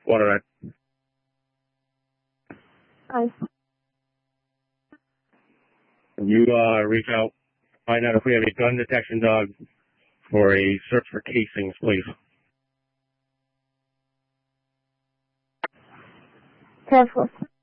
Water Red. Hi. Can you reach out, find out if we have a gun detection dog for a search for casings, please? 10-4.